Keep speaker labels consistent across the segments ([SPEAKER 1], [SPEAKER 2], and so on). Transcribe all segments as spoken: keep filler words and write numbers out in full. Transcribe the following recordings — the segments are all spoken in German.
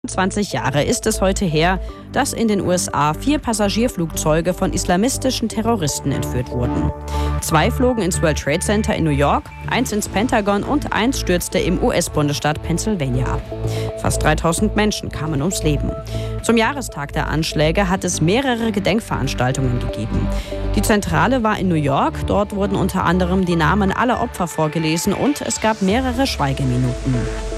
[SPEAKER 1] zwanzig Jahre ist es heute her, dass in den U S A vier Passagierflugzeuge von islamistischen Terroristen entführt wurden. Zwei flogen ins World Trade Center in New York, eins ins Pentagon und eins stürzte im U S-Bundesstaat Pennsylvania ab. Fast dreitausend Menschen kamen ums Leben. Zum Jahrestag der Anschläge hat es mehrere Gedenkveranstaltungen gegeben. Die Zentrale war in New York, dort wurden unter anderem die Namen aller Opfer vorgelesen und es gab mehrere Schweigeminuten.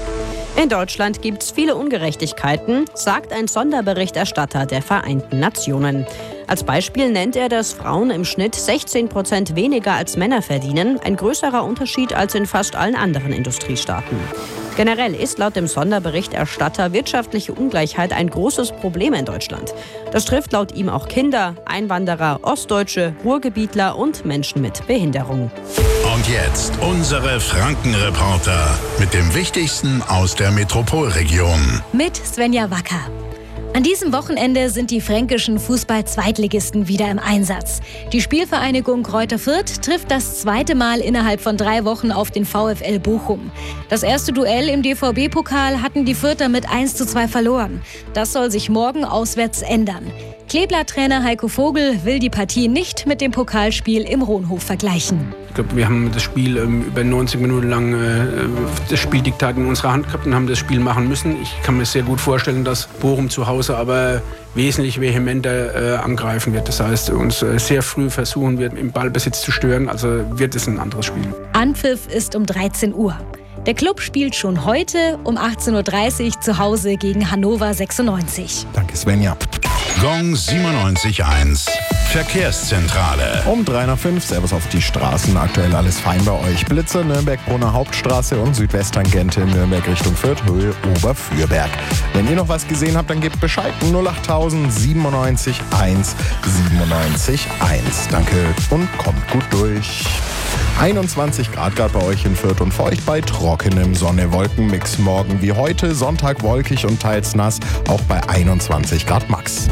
[SPEAKER 1] In Deutschland gibt es viele Ungerechtigkeiten, sagt ein Sonderberichterstatter der Vereinten Nationen. Als Beispiel nennt er, dass Frauen im Schnitt sechzehn Prozent weniger als Männer verdienen, ein größerer Unterschied als in fast allen anderen Industriestaaten. Generell ist laut dem Sonderberichterstatter wirtschaftliche Ungleichheit ein großes Problem in Deutschland. Das trifft laut ihm auch Kinder, Einwanderer, Ostdeutsche, Ruhrgebietler und Menschen mit Behinderung.
[SPEAKER 2] Und jetzt unsere Frankenreporter mit dem Wichtigsten aus der Metropolregion.
[SPEAKER 3] Mit Svenja Wacker. An diesem Wochenende sind die fränkischen Fußball-Zweitligisten wieder im Einsatz. Die Spielvereinigung Greuther Fürth trifft das zweite Mal innerhalb von drei Wochen auf den VfL Bochum. Das erste Duell im D V B-Pokal hatten die Fürther mit eins zu zwei verloren. Das soll sich morgen auswärts ändern. Kleeblatt-Trainer Heiko Vogel will die Partie nicht mit dem Pokalspiel im Rohnhof vergleichen.
[SPEAKER 4] Ich glaube, wir haben das Spiel ähm, über neunzig Minuten lang äh, das Spieldiktat in unserer Hand gehabt und haben das Spiel machen müssen. Ich kann mir sehr gut vorstellen, dass Bochum zu Hause aber wesentlich vehementer äh, angreifen wird. Das heißt, uns äh, sehr früh versuchen wird, im Ballbesitz zu stören. Also wird es ein anderes Spiel.
[SPEAKER 3] Anpfiff ist um dreizehn Uhr. Der Club spielt schon heute um achtzehn Uhr dreißig zu Hause gegen Hannover sechsundneunzig.
[SPEAKER 5] Danke, Svenja.
[SPEAKER 2] Gong siebenundneunzig Komma eins. Verkehrszentrale.
[SPEAKER 5] Um drei nach fünf, Servus auf die Straßen. Aktuell alles fein bei euch. Blitze, Nürnberg-Brunner Hauptstraße und Südwesttangente Nürnberg Richtung Fürth, Höhe Oberfürberg. Wenn ihr noch was gesehen habt, dann gebt Bescheid. null acht siebenundneunzig eins siebenundneunzig eins. Danke und kommt gut durch. einundzwanzig Grad gerade bei euch in Fürth und feucht bei trockenem Sonne-Wolken-Mix. Morgen wie heute, Sonntag wolkig und teils nass, auch bei einundzwanzig Grad max.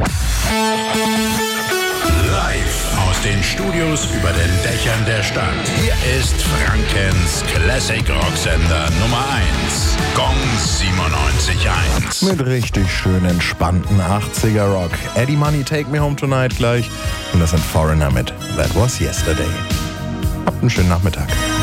[SPEAKER 2] Live aus den Studios über den Dächern der Stadt. Hier ist Frankens Classic Rocksender Nummer eins. Gong siebenundneunzig Komma eins.
[SPEAKER 5] Mit richtig schön entspannten achtziger Rock. Eddie Money, Take Me Home Tonight gleich. Und das sind Foreigner mit That Was Yesterday. Habt einen schönen Nachmittag.